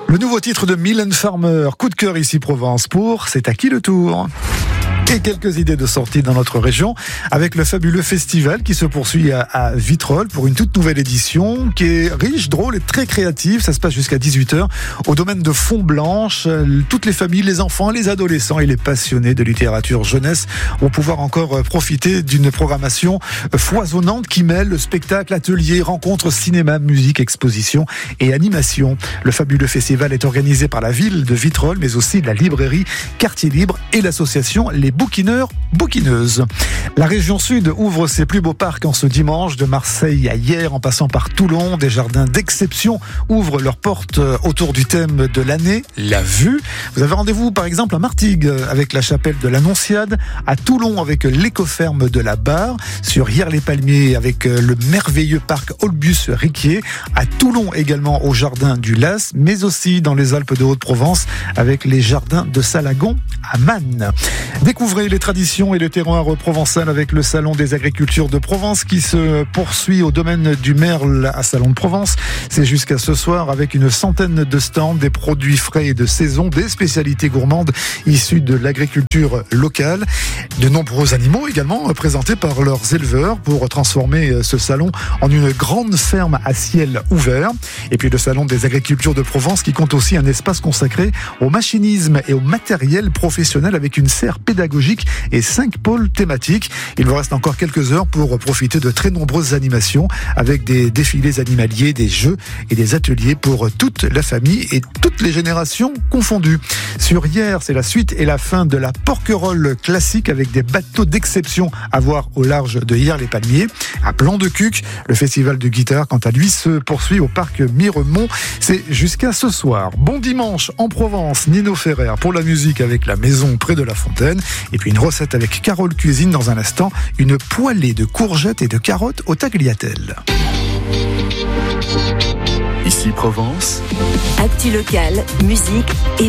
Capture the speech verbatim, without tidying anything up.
Le nouveau titre de Mylène Farmer, coup de cœur ici Provence pour C'est à qui le tour ? Et quelques idées de sortie dans notre région avec le fabuleux festival qui se poursuit à, à Vitrolles pour une toute nouvelle édition qui est riche, drôle et très créative. Ça se passe jusqu'à dix-huit heures au domaine de Font-Blanche. Toutes les familles, les enfants, les adolescents et les passionnés de littérature jeunesse vont pouvoir encore profiter d'une programmation foisonnante qui mêle le spectacle, ateliers, rencontres, cinéma, musique, exposition et animation. Le fabuleux festival est organisé par la ville de Vitrolles mais aussi la librairie Quartier Libre et l'association Les Bouquineurs, Bouquineuses. La région sud ouvre ses plus beaux parcs en ce dimanche, de Marseille à hier en passant par Toulon. Des jardins d'exception ouvrent leurs portes autour du thème de l'année, la vue. Vous avez rendez-vous par exemple à Martigues avec la chapelle de l'Annonciade, à Toulon avec l'écoferme de la Barre, sur Hyères-les-Palmiers avec le merveilleux parc Olbus-Riquier, à Toulon également au jardin du Las, mais aussi dans les Alpes de Haute-Provence avec les jardins de Salagon à Mannes. Découvrez les traditions et le terroir provençal avec le Salon des agricultures de Provence qui se poursuit au domaine du Merle à Salon de Provence. C'est jusqu'à ce soir avec une centaine de stands, des produits frais et de saison, des spécialités gourmandes issues de l'agriculture locale. De nombreux animaux également présentés par leurs éleveurs pour transformer ce salon en une grande ferme à ciel ouvert. Et puis le Salon des agricultures de Provence qui compte aussi un espace consacré au machinisme et au matériel professionnel avec une serre pédagogique et cinq pôles thématiques. Il vous reste encore quelques heures pour profiter de très nombreuses animations avec des défilés animaliers, des jeux et des ateliers pour toute la famille et toutes les générations confondues. Sur hier, c'est la suite et la fin de la Porquerolles classique avec des bateaux d'exception à voir au large de Hyères-les-Palmiers. À Plan-de-Cuc, le festival de guitare, quant à lui, se poursuit au parc Miremont. C'est jusqu'à ce soir. Bon dimanche en Provence, Nino Ferrer pour la musique avec la maison près de la fontaine. Et puis une recette avec Carole Cuisine dans un instant, une poêlée de courgettes et de carottes au tagliatelle. Ici Provence. Actu local, musique et